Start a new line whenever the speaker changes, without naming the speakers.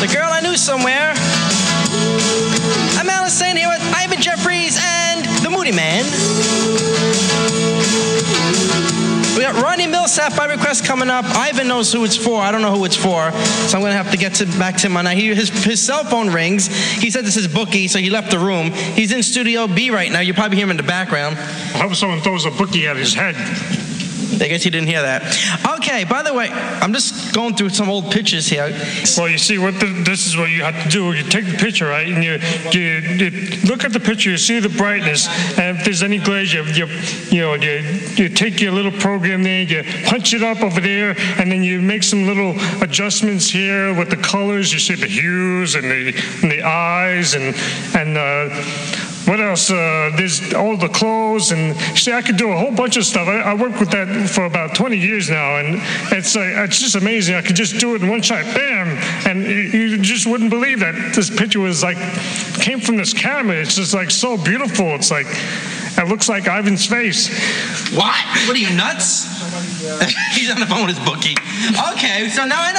The Girl I Knew Somewhere. I'm Alice Sane here with Ivan Jeffries and the Moody Man. We got Ronnie Millsap by request coming up. Ivan knows who it's for. I don't know who it's for, so I'm going to have to get back to him on that. His cell phone rings. He said this is Bookie, so he left the room. He's in Studio B right now. You probably hear him in the background.
I hope someone throws a bookie at his head.
I guess you didn't hear that. Okay, by the way, I'm just going through some old pictures here.
Well, you see, this is what you have to do. You take the picture, right, and you look at the picture, you see the brightness, and if there's any glaze, you take your little program there, you punch it up over there, and then you make some little adjustments here with the colors. You see the hues and the eyes and what else? There's all the clothes, and see, I could do a whole bunch of stuff. I worked with that for about 20 years now, and it's just amazing. I could just do it in one shot, bam, and you just wouldn't believe that this picture was came from this camera. It's just so beautiful. It's it looks like Ivan's face.
What? What are you, nuts? He's on the phone with his Bookie. Okay, so now I know.